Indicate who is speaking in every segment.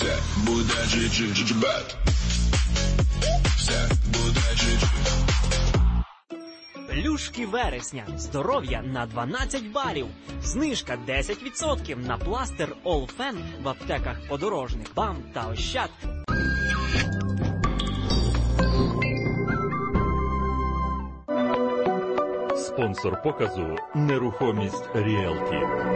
Speaker 1: Все буде джи-джи-джи-бет. Все буде джи-джи.
Speaker 2: Плюшки вересня. Здоров'я на 12 балів. Знижка 10% на пластир All-Fan в аптеках Подорожник, БАМ та Ощад.
Speaker 3: Спонсор показу «Нерухомість Ріелті».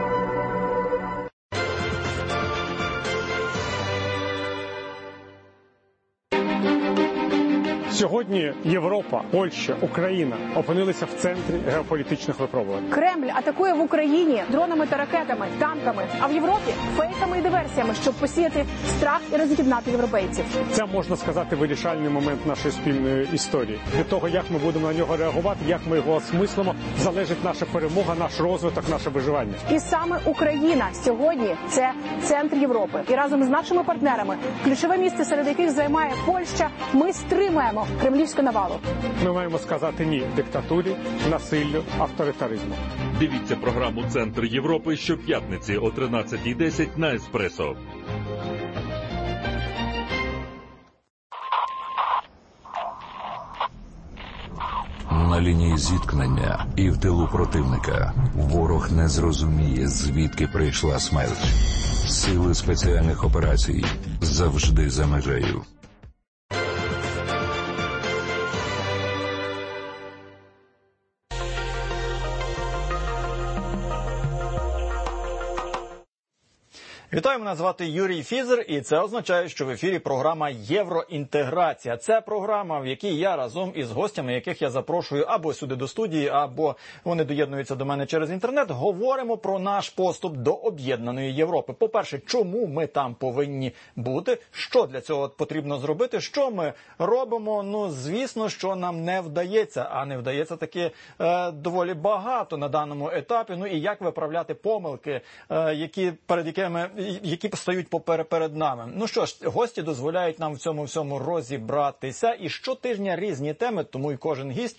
Speaker 4: Сьогодні Європа, Польща, Україна опинилися в центрі геополітичних випробувань.
Speaker 5: Кремль атакує в Україні дронами та ракетами, танками, а в Європі фейками і диверсіями, щоб посіяти страх і роз'єднати європейців.
Speaker 4: Це, можна сказати, вирішальний момент нашої спільної історії. Від того, як ми будемо на нього реагувати, як ми його осмислимо, залежить наша перемога, наш розвиток, наше виживання.
Speaker 5: І саме Україна сьогодні – це центр Європи. І разом з нашими партнерами, ключове місце серед яких займає Польща, ми стримуємо кремлівську навалу.
Speaker 4: Ми маємо сказати ні диктатурі, насиллю, авторитаризму.
Speaker 3: Дивіться програму «Центр Європи» щоп'ятниці о 13:10 на Еспресо.
Speaker 6: На лінії зіткнення і в тилу противника ворог не зрозуміє, звідки прийшла смерть. Сили спеціальних операцій завжди за межею.
Speaker 7: Вітаю, мене звати Юрій Фізер, і це означає, що в ефірі програма «Євроінтеграція». Це програма, в якій я разом із гостями, яких я запрошую або сюди до студії, або вони доєднуються до мене через інтернет, говоримо про наш поступ до об'єднаної Європи. По-перше, чому ми там повинні бути, що для цього потрібно зробити, що ми робимо. Ну, звісно, що нам не вдається, а не вдається таки доволі багато на даному етапі. Ну і як виправляти помилки, які постають перед нами. Ну що ж, гості дозволяють нам в цьому всьому розібратися. І щотижня різні теми, тому і кожен гість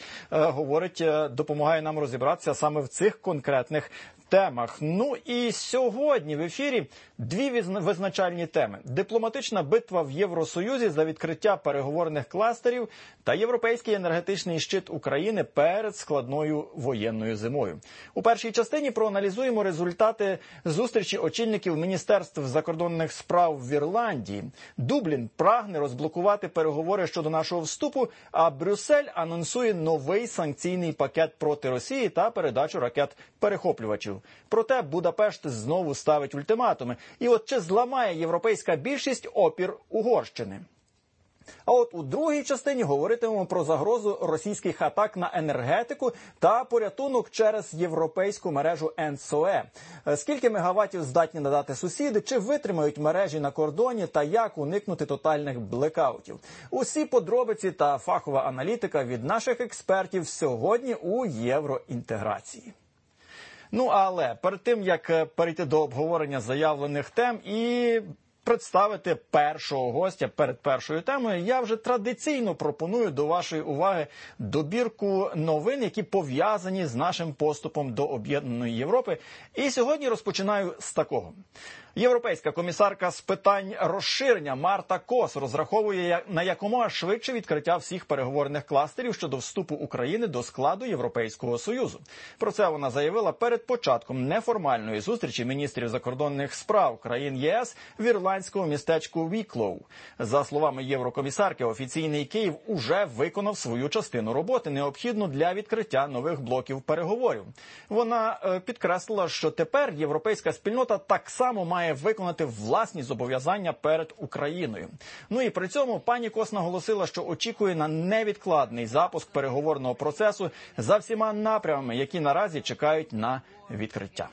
Speaker 7: допомагає нам розібратися саме в цих конкретних темах. Ну і сьогодні в ефірі дві визначальні теми. Дипломатична битва в Євросоюзі за відкриття переговорних кластерів та європейський енергетичний щит України перед складною воєнною зимою. У першій частині проаналізуємо результати зустрічі очільників Міністерств закордонних справ в Ірландії. Дублін прагне розблокувати переговори щодо нашого вступу, а Брюссель анонсує новий санкційний пакет проти Росії та передачу ракет-перехоплювачів. Проте Будапешт знову ставить ультиматуми. І от чи зламає європейська більшість опір Угорщини? А от у другій частині говоритимемо про загрозу російських атак на енергетику та порятунок через європейську мережу ЕНСОЕ. Скільки мегаваттів здатні надати сусіди, чи витримають мережі на кордоні та як уникнути тотальних блекаутів? Усі подробиці та фахова аналітика від наших експертів сьогодні у євроінтеграції. Ну, але перед тим, як перейти до обговорення заявлених тем і представити першого гостя перед першою темою, я вже традиційно пропоную до вашої уваги добірку новин, які пов'язані з нашим поступом до об'єднаної Європи. І сьогодні розпочинаю з такого. Європейська комісарка з питань розширення Марта Кос розраховує на якомога швидше відкриття всіх переговорних кластерів щодо вступу України до складу Європейського Союзу. Про це вона заявила перед початком неформальної зустрічі міністрів закордонних справ країн ЄС в ірландському містечку Віклоу. За словами єврокомісарки, офіційний Київ уже виконав свою частину роботи, необхідну для відкриття нових блоків переговорів. Вона підкреслила, що тепер європейська спільнота так само має виконати власні зобов'язання перед Україною. Ну і при цьому пані Кос наголосила, що очікує на невідкладний запуск переговорного процесу за всіма напрямами, які наразі чекають на відкриття.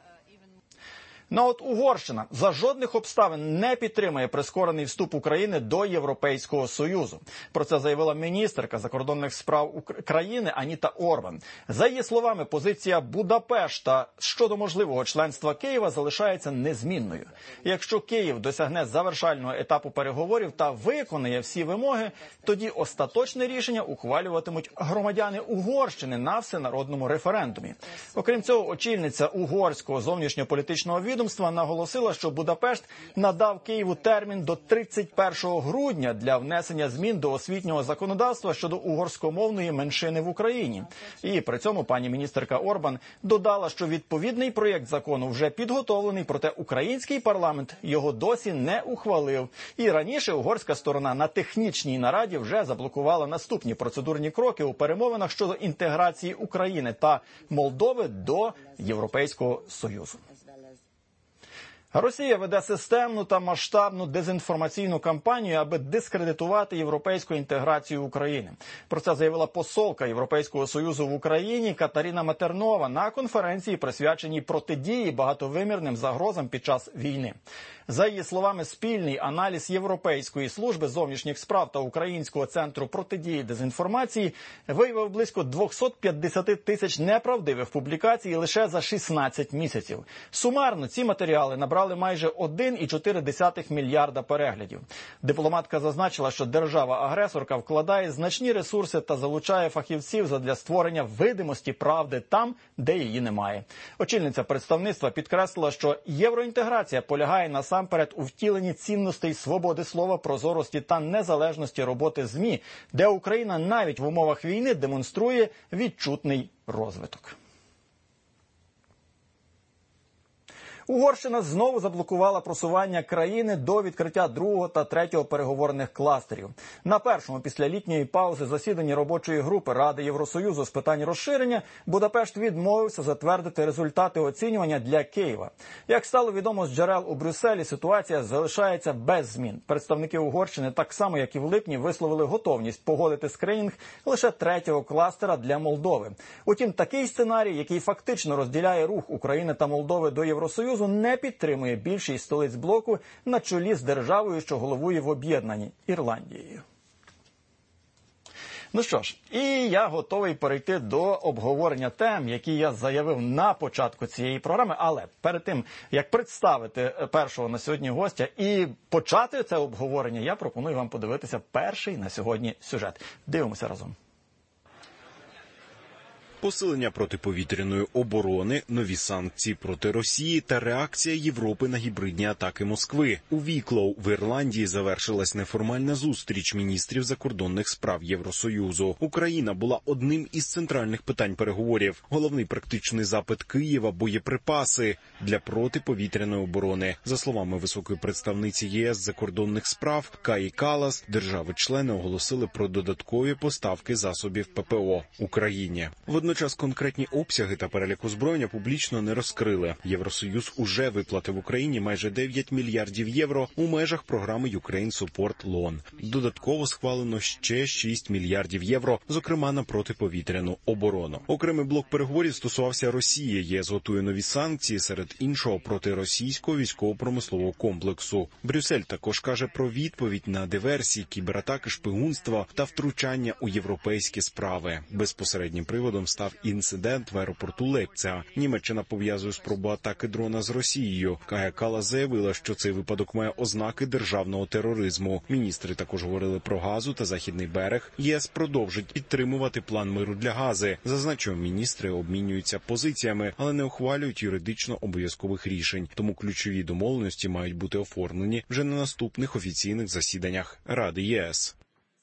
Speaker 7: Ну от Угорщина за жодних обставин не підтримує прискорений вступ України до Європейського Союзу. Про це заявила міністерка закордонних справ країни Аніта Орбан. За її словами, позиція Будапешта щодо можливого членства Києва залишається незмінною. Якщо Київ досягне завершального етапу переговорів та виконає всі вимоги, тоді остаточне рішення ухвалюватимуть громадяни Угорщини на всенародному референдумі. Окрім цього, очільниця угорського зовнішньополітичного відомства відомства наголосила, що Будапешт надав Києву термін до 31 грудня для внесення змін до освітнього законодавства щодо угорськомовної меншини в Україні. І при цьому пані міністерка Орбан додала, що відповідний проєкт закону вже підготовлений, проте український парламент його досі не ухвалив. І раніше угорська сторона на технічній нараді вже заблокувала наступні процедурні кроки у перемовинах щодо інтеграції України та Молдови до Європейського Союзу. Росія веде системну та масштабну дезінформаційну кампанію, аби дискредитувати європейську інтеграцію України. Про це заявила посолка Європейського Союзу в Україні Катаріна Матернова на конференції, присвяченій протидії багатовимірним загрозам під час війни. За її словами, спільний аналіз Європейської служби зовнішніх справ та Українського центру протидії дезінформації виявив близько 250 тисяч неправдивих публікацій лише за 16 місяців. Сумарно ці матеріали набрали майже 1,4 мільярда переглядів. Дипломатка зазначила, що держава-агресорка вкладає значні ресурси та залучає фахівців задля створення видимості правди там, де її немає. Очільниця представництва підкреслила, що євроінтеграція полягає насамперед у втіленні цінностей свободи слова, прозорості та незалежності роботи ЗМІ, де Україна навіть в умовах війни демонструє відчутний розвиток. Угорщина знову заблокувала просування країни до відкриття 2-го та 3-го переговорних кластерів. На першому після літньої паузи засіданні робочої групи Ради Євросоюзу з питань розширення Будапешт відмовився затвердити результати оцінювання для Києва. Як стало відомо з джерел у Брюсселі, ситуація залишається без змін. Представники Угорщини, так само як і в липні, висловили готовність погодити скринінг лише 3-го кластера для Молдови. Утім, такий сценарій, який фактично розділяє рух України та Молдови до Євросоюзу, не підтримує більшість столиць блоку на чолі з державою, що головує в об'єднанні – Ірландією. Ну що ж, і я готовий перейти до обговорення тем, які я заявив на початку цієї програми. Але перед тим, як представити першого на сьогодні гостя і почати це обговорення, я пропоную вам подивитися перший на сьогодні сюжет. Дивимося разом.
Speaker 8: Посилення протиповітряної оборони, нові санкції проти Росії та реакція Європи на гібридні атаки Москви. У Віклоу в Ірландії завершилась неформальна зустріч міністрів закордонних справ Євросоюзу. Україна була одним із центральних питань переговорів. Головний практичний запит Києва – боєприпаси для протиповітряної оборони. За словами високої представниці ЄС закордонних справ Каї Каллас, держави-члени оголосили про додаткові поставки засобів ППО Україні. Водночас конкретні обсяги та перелік озброєння публічно не розкрили. Євросоюз уже виплатив Україні майже 9 мільярдів євро у межах програми Ukraine Support Loan. Додатково схвалено ще 6 мільярдів євро, зокрема на протиповітряну оборону. Окремий блок переговорів стосувався Росії. ЄС готує нові санкції, серед іншого проти російського військово-промислового комплексу. Брюссель також каже про відповідь на диверсії, кібератаки, шпигунство та втручання у європейські справи. Безпосереднім приводом став інцидент в аеропорту Лейпцига. Німеччина пов'язує спробу атаки дрона з Росією. Кая Каллас заявила, що цей випадок має ознаки державного тероризму. Міністри також говорили про Газу та Західний берег. ЄС продовжить підтримувати план миру для Гази. Зазначив, міністри обмінюються позиціями, але не ухвалюють юридично обов'язкових рішень. Тому ключові домовленості мають бути оформлені вже на наступних офіційних засіданнях Ради ЄС.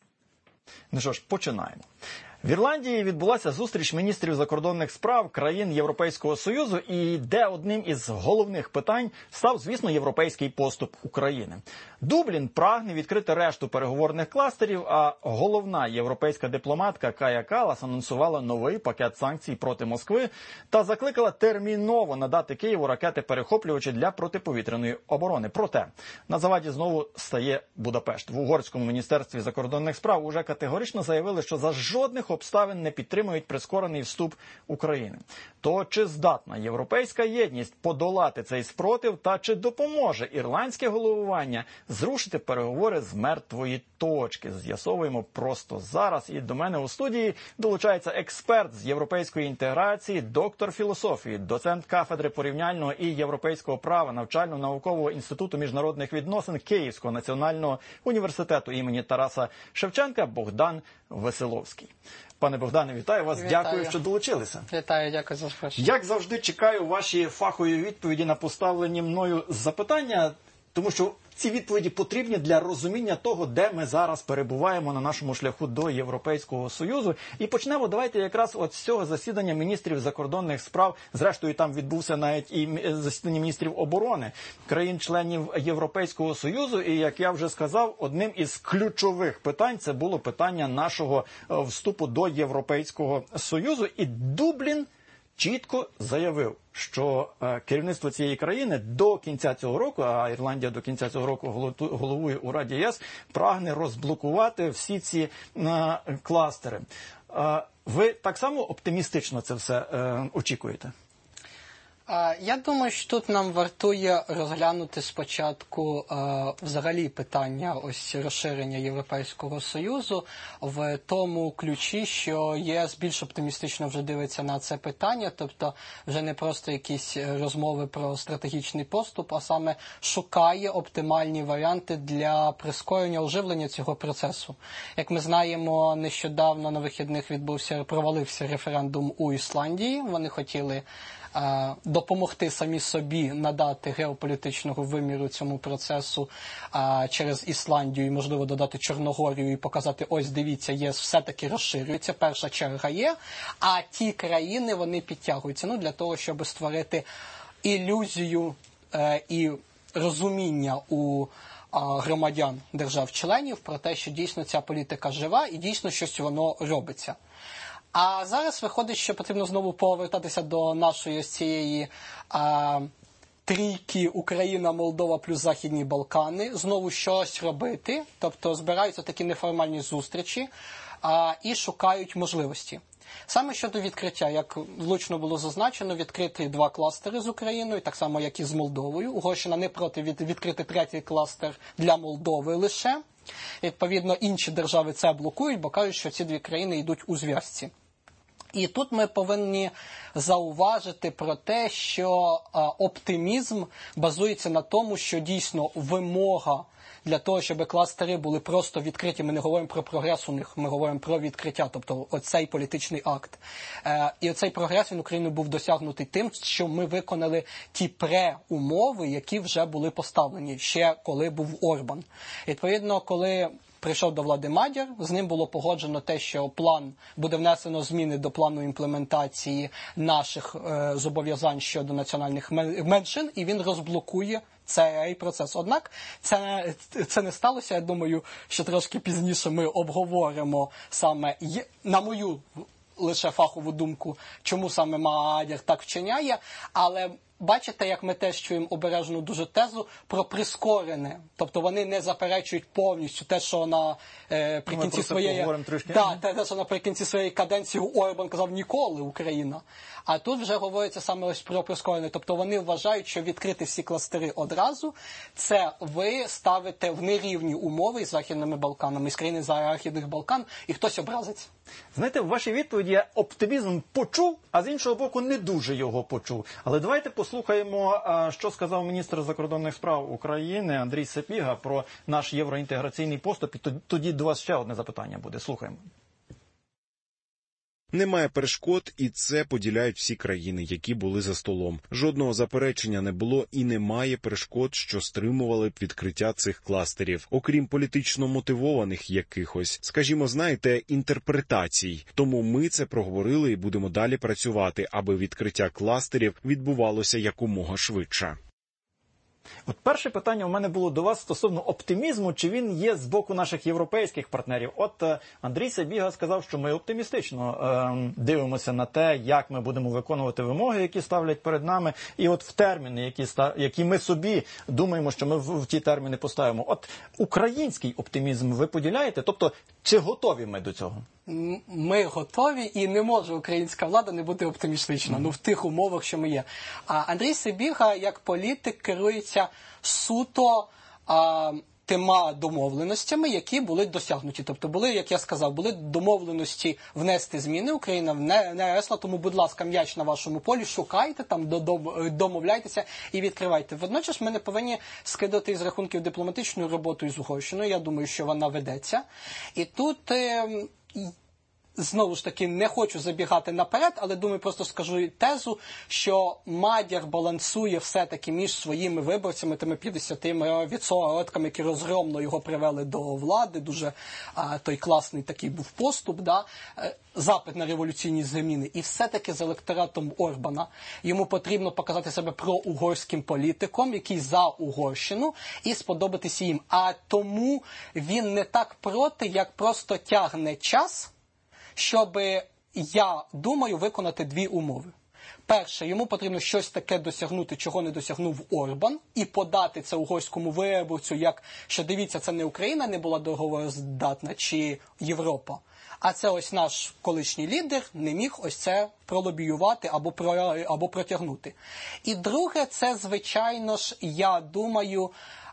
Speaker 7: Ну що ж, починаємо. В Ірландії відбулася зустріч міністрів закордонних справ країн Європейського Союзу, і де одним із головних питань став, звісно, європейський поступ України. Дублін прагне відкрити решту переговорних кластерів, а головна європейська дипломатка Кая Каллас анонсувала новий пакет санкцій проти Москви та закликала терміново надати Києву ракети-перехоплювачі для протиповітряної оборони. Проте на заваді знову стає Будапешт. В угорському міністерстві закордонних справ уже категорично заявили, що за жодних обставин не підтримують прискорений вступ України. То чи здатна європейська єдність подолати цей спротив та чи допоможе ірландське головування зрушити переговори з мертвої точки? З'ясовуємо просто зараз. І до мене у студії долучається експерт з європейської інтеграції, доктор філософії, доцент кафедри порівняльного і європейського права Навчально-наукового інституту міжнародних відносин Київського національного університету імені Тараса Шевченка Богдан Веселовський. Пане Богдане, вітаю вас.
Speaker 9: Вітаю.
Speaker 7: Дякую, що долучилися.
Speaker 9: Вітаю, дякую за запрошення.
Speaker 7: Як завжди, чекаю ваші фахові відповіді на поставлені мною запитання, тому що ці відповіді потрібні для розуміння того, де ми зараз перебуваємо на нашому шляху до Європейського Союзу. І почнемо, давайте якраз от з цього засідання міністрів закордонних справ. Зрештою, там відбувся навіть і засідання міністрів оборони країн-членів Європейського Союзу. І, як я вже сказав, одним із ключових питань це було питання нашого вступу до Європейського Союзу. І Дублін чітко заявив, що керівництво цієї країни до кінця цього року, а Ірландія до кінця цього року головує у Раді ЄС, прагне розблокувати всі ці кластери. Ви так само оптимістично це все очікуєте?
Speaker 9: Я думаю, що тут нам вартує розглянути спочатку взагалі питання ось розширення Європейського Союзу в тому ключі, що ЄС більш оптимістично вже дивиться на це питання, тобто вже не просто якісь розмови про стратегічний поступ, а саме шукає оптимальні варіанти для прискорення, оживлення цього процесу. Як ми знаємо, нещодавно на вихідних провалився референдум у Ісландії, вони хотіли допомогти самі собі надати геополітичного виміру цьому процесу через Ісландію і, можливо, додати Чорногорію і показати, ось, дивіться, ЄС все-таки розширюється, перша черга є, а ті країни, вони підтягуються, для того, щоб створити ілюзію і розуміння у громадян держав-членів про те, що дійсно ця політика жива і дійсно щось воно робиться. А зараз виходить, що потрібно знову повертатися до нашої ось цієї трійки Україна, Молдова плюс Західні Балкани, знову щось робити, тобто збираються такі неформальні зустрічі і шукають можливості. Саме щодо відкриття, як влучно було зазначено, відкрити 2 кластери з Україною, так само, як і з Молдовою. Угорщина не проти відкрити 3-й кластер для Молдови лише. Відповідно, інші держави це блокують, бо кажуть, що ці 2 країни йдуть у зв'язці. І тут ми повинні зауважити про те, що оптимізм базується на тому, що дійсно вимога для того, щоб кластери були просто відкриті. Ми не говоримо про прогрес у них, ми говоримо про відкриття, тобто оцей політичний акт. І оцей прогрес, він Україною був досягнутий тим, що ми виконали ті преумови, які вже були поставлені, ще коли був Орбан. Відповідно, коли прийшов до влади Мадяр, з ним було погоджено те, що буде внесено зміни до плану імплементації наших зобов'язань щодо національних меншин, і він розблокує цей процес. Однак це не сталося. Я думаю, що трошки пізніше ми обговоримо саме, на мою лише фахову думку, чому саме Мадяр так вчиняє, але бачите, як ми теж чуємо обережну дуже тезу про прискорене. Тобто вони не заперечують повністю те, що наприкінці своєї каденції Орбан казав ніколи Україна. А тут вже говориться саме ось про прискорене. Тобто вони вважають, що відкрити всі кластери одразу, це ви ставите в нерівні умови з Західними Балканами, з країни Західних Балкан, і хтось образиться.
Speaker 7: Знаєте, в вашій відповіді я оптимізм почув, а з іншого боку не дуже його почув. Але давайте послухаємо, що сказав міністр закордонних справ України Андрій Сапіга про наш євроінтеграційний поступ. І тоді до вас ще одне запитання буде. Слухаємо.
Speaker 8: Немає перешкод, і це поділяють всі країни, які були за столом. Жодного заперечення не було і немає перешкод, що стримували б відкриття цих кластерів, окрім політично мотивованих якихось, скажімо, знаєте, інтерпретацій. Тому ми це проговорили і будемо далі працювати, аби відкриття кластерів відбувалося якомога швидше.
Speaker 7: От перше питання у мене було до вас стосовно оптимізму, чи він є з боку наших європейських партнерів. От Андрій Сабіга сказав, що ми оптимістично дивимося на те, як ми будемо виконувати вимоги, які ставлять перед нами, і от в терміни, які ми собі думаємо, що ми в ті терміни поставимо. От український оптимізм ви поділяєте? Тобто, чи готові ми до цього?
Speaker 9: Ми готові, і не може українська влада не бути оптимістична, в тих умовах, що ми є. А Андрій Сабіга, як політик, керується суто тима домовленостями, які були досягнуті. Тобто були, як я сказав, були домовленості внести зміни, Україна внесла, тому, будь ласка, м'яч на вашому полі, шукайте там, домовляйтеся і відкривайте. Водночас ми не повинні скидати із рахунків дипломатичну роботу із Угорщиною. Я думаю, що вона ведеться. І тут знову ж таки, не хочу забігати наперед, але думаю, просто скажу тезу, що Мадяр балансує все-таки між своїми виборцями, тими 50%, які розгромно його привели до влади, дуже той класний такий був поступ, да? Запит на революційні зміни. І все-таки з електоратом Орбана йому потрібно показати себе проугорським політиком, який за Угорщину, і сподобатися їм. А тому він не так проти, як просто тягне час, щоб, я думаю, виконати дві умови. Перше, йому потрібно щось таке досягнути, чого не досягнув Орбан, і подати це угорському виборцю, як, що дивіться, це не Україна не була договороздатна, чи Європа, а це ось наш колишній лідер не міг ось це пролобіювати або протягнути. І друге, це, звичайно ж, я думаю,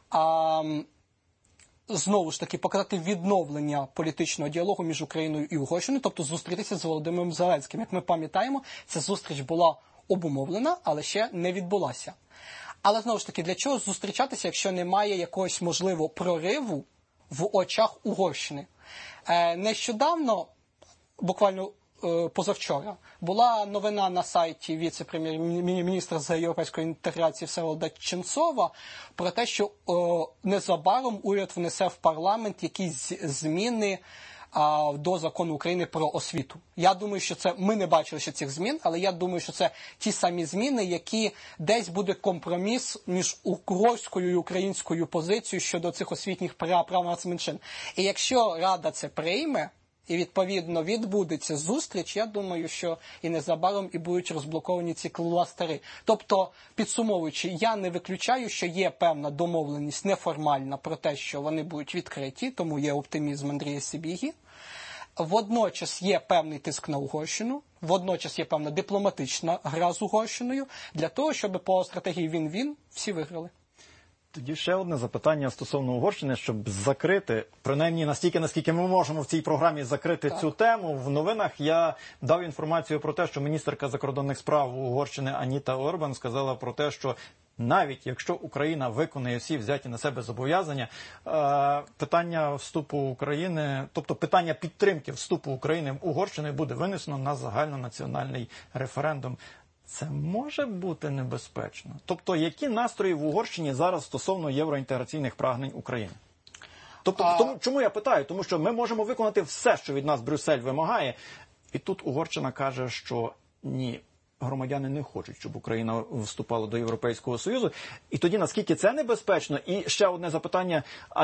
Speaker 9: знову ж таки, показати відновлення політичного діалогу між Україною і Угорщиною, тобто зустрітися з Володимиром Зеленським. Як ми пам'ятаємо, ця зустріч була обумовлена, але ще не відбулася. Але, знову ж таки, для чого зустрічатися, якщо немає якогось, можливо, прориву в очах Угорщини? Нещодавно, буквально позавчора, була новина на сайті віце-прем'єр-міністра з європейської інтеграції Всеволода Ченцова про те, що незабаром уряд внесе в парламент якісь зміни до закону України про освіту. Я думаю, що це, ми не бачили ще цих змін, але я думаю, що це ті самі зміни, які десь буде компроміс між угорською і українською позицією щодо цих освітніх прав нацменшин. І якщо Рада це прийме, і, відповідно, відбудеться зустріч, я думаю, що і незабаром і будуть розблоковані ці кластери. Тобто, підсумовуючи, я не виключаю, що є певна домовленість неформальна про те, що вони будуть відкриті, тому є оптимізм Андрія Сибіги. Водночас є певний тиск на Угорщину, водночас є певна дипломатична гра з Угорщиною, для того, щоб по стратегії він-він всі виграли.
Speaker 7: Тоді ще одне запитання стосовно Угорщини, щоб закрити, принаймні настільки, наскільки ми можемо в цій програмі закрити цю тему. В новинах я дав інформацію про те, що міністерка закордонних справ Угорщини Аніта Орбан сказала про те, що навіть якщо Україна виконує всі взяті на себе зобов'язання, питання вступу України, тобто питання підтримки вступу України в Угорщину буде винесено на загальнонаціональний референдум. Це може бути небезпечно? Тобто, які настрої в Угорщині зараз стосовно євроінтеграційних прагнень України? Тобто, чому я питаю? Тому що ми можемо виконати все, що від нас Брюссель вимагає, і тут Угорщина каже, що ні, громадяни не хочуть, щоб Україна вступала до Європейського Союзу. І тоді, наскільки це небезпечно? І ще одне запитання,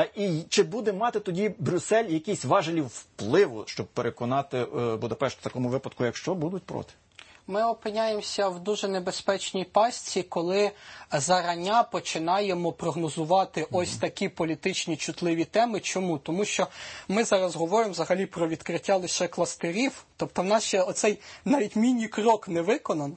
Speaker 7: чи буде мати тоді Брюссель якісь важелі впливу, щоб переконати Будапешт в такому випадку, якщо будуть проти?
Speaker 9: Ми опиняємося в дуже небезпечній пастці, коли зарання починаємо прогнозувати ось такі політичні чутливі теми. Чому? Тому що ми зараз говоримо взагалі про відкриття лише кластерів, тобто в нас ще оцей навіть міні-крок не виконан.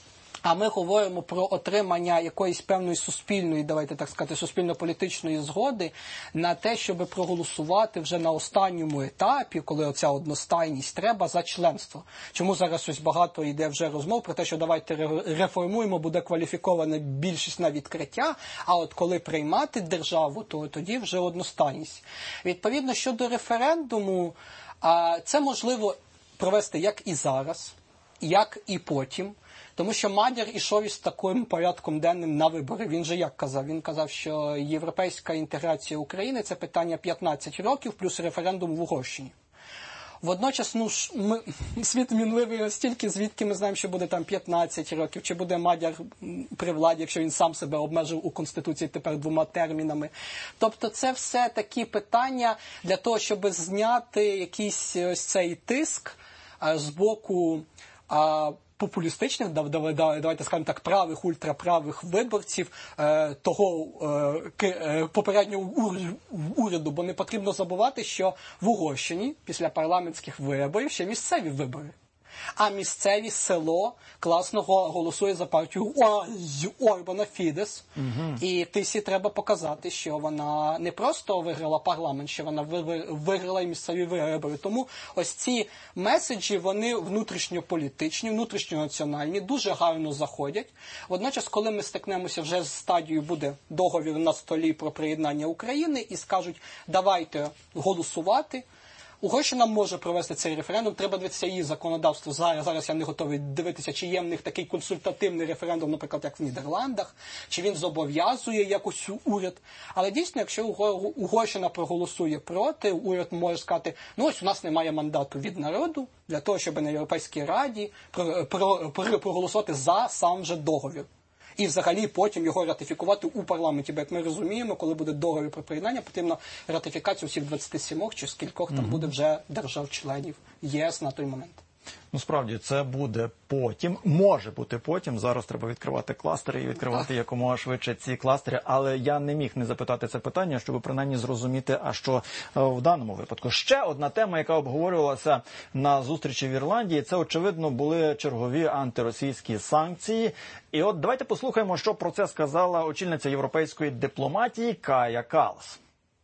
Speaker 9: А ми говоримо про отримання якоїсь певної суспільної, давайте так сказати, суспільно-політичної згоди на те, щоб проголосувати вже на останньому етапі, коли оця одностайність треба, за членство. Чому зараз ось багато йде вже розмов про те, що давайте реформуємо, буде кваліфікована більшість на відкриття, а от коли приймати державу, то тоді вже одностайність. Відповідно, щодо референдуму, це можливо провести як і зараз, як і потім. Тому що Мадяр ішов із таким порядком денним на вибори. Він же як казав? Він казав, що європейська інтеграція України – це питання 15 років плюс референдум в Угорщині. Водночас, світ мінливий настільки, звідки ми знаємо, що буде там 15 років, чи буде Мадяр при владі, якщо він сам себе обмежив у Конституції тепер 2 термінами. Тобто це все такі питання для того, щоб зняти якийсь ось цей тиск з боку популістичних, давайте скажемо так, правих, ультраправих виборців того попереднього уряду, бо не потрібно забувати, що в Угорщині після парламентських виборів ще місцеві вибори. А місцеві село класно голосує за партію Орбана Фідес. І Тисі треба показати, що вона не просто виграла парламент, що вона виграла і місцеві вибори. Тому ось ці меседжі, вони внутрішньополітичні, внутрішньонаціональні, дуже гарно заходять. Водночас, коли ми стикнемося вже з стадією, буде договір на столі про приєднання України і скажуть, давайте голосувати, Угорщина може провести цей референдум, треба дивитися її законодавство. Зараз я не готовий дивитися, чи є в них такий консультативний референдум, наприклад, як в Нідерландах, чи він зобов'язує якось уряд. Але дійсно, якщо Угорщина проголосує проти, уряд може сказати, ну ось у нас немає мандату від народу для того, щоб на Європейській Раді проголосувати за сам же договір. І взагалі потім його ратифікувати у парламенті. Бо, як ми розуміємо, коли буде договір про приєднання, потрібно ратифікацію всіх 27 чи скількох там буде вже держав-членів ЄС на той момент.
Speaker 7: Ну, справді, це буде потім, може бути потім. Зараз треба відкривати кластери і відкривати якомога швидше ці кластери. Але я не міг не запитати це питання, щоб принаймні зрозуміти, а що в даному випадку. Ще одна тема, яка обговорювалася на зустрічі в Ірландії, це, очевидно, були чергові антиросійські санкції. І от давайте послухаємо, що про це сказала очільниця європейської дипломатії Кая Каллас.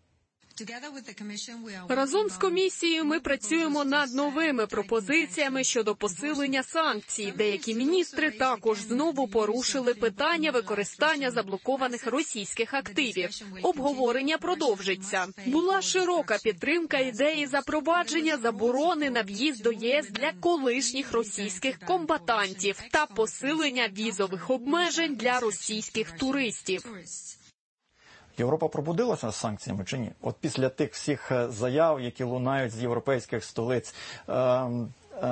Speaker 10: Разом з комісією ми працюємо над новими пропозиціями щодо посилення санкцій. Деякі міністри також знову порушили питання використання заблокованих російських активів. Обговорення продовжиться. Була широка підтримка ідеї запровадження заборони на в'їзд до ЄС для колишніх російських комбатантів та посилення візових обмежень для російських туристів.
Speaker 7: Європа пробудилася з санкціями чи ні? От після тих всіх заяв, які лунають з європейських столиць,